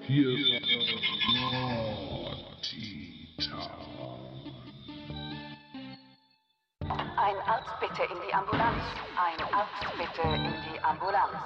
Hier ist Titan. Ein Arzt bitte in die Ambulanz. Ein Arzt bitte in die Ambulanz.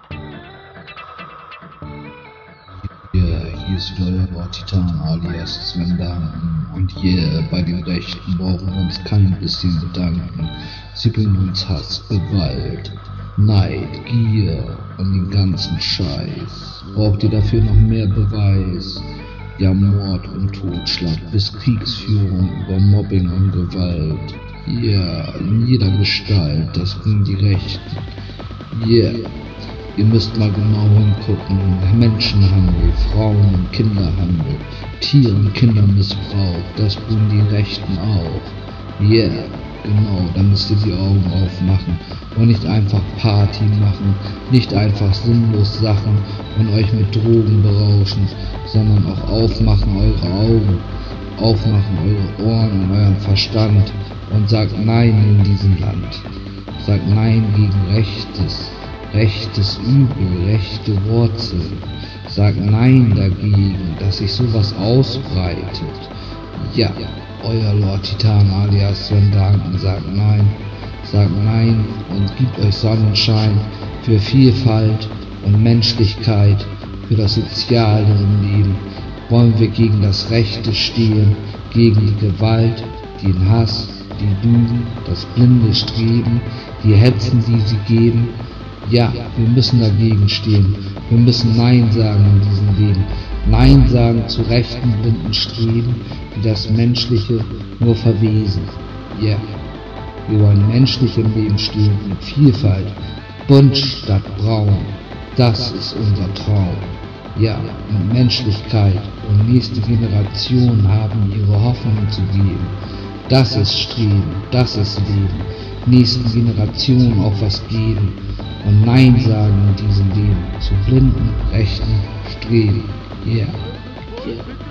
Hier ist wieder euer Titan alias Sven Danken. Und hier bei den Rechten brauchen wir uns kein bisschen Gedanken. Sie bringen uns Hass, Gewalt, Neid, Gier und den ganzen Scheiß. Braucht ihr dafür noch mehr Beweis? Ja, Mord und Totschlag bis Kriegsführung über Mobbing und Gewalt. Ja, in jeder Gestalt, das bringen die Rechten. Yeah. Ihr müsst mal genau hingucken, Menschenhandel, Frauen- und Kinderhandel, Tier- und Kindermissbrauch, das bringen die Rechten auch. Yeah, genau, da müsst ihr die Augen aufmachen und nicht einfach Party machen, nicht einfach sinnlos Sachen und euch mit Drogen berauschen, sondern auch aufmachen eure Augen, aufmachen eure Ohren und euren Verstand und sagt Nein in diesem Land, sagt Nein gegen rechtes Übel, rechte Wurzeln. Sagt Nein dagegen, dass sich sowas ausbreitet. Ja, euer Lord Titan alias Sven Danken sagt Nein und gibt euch Sonnenschein für Vielfalt und Menschlichkeit, für das Soziale im Leben. Wollen wir gegen das Rechte stehen, gegen die Gewalt, den Hass, die Lügen, das blinde Streben, die Hetzen, die sie geben. Ja, wir müssen dagegen stehen. Wir müssen Nein sagen in diesem Leben. Nein sagen zu rechten, blinden Streben, die das Menschliche nur verwesen. Ja, wir wollen menschlich im Leben stehen, mit Vielfalt, bunt statt braun. Das ist unser Traum. Ja, und Menschlichkeit und nächste Generationen haben ihre Hoffnung zu geben. Das ist Streben, das ist Leben. Nächsten Generationen auch was geben. Und Nein sagen in diesem Leben zu blinden, rechten Streben. Yeah.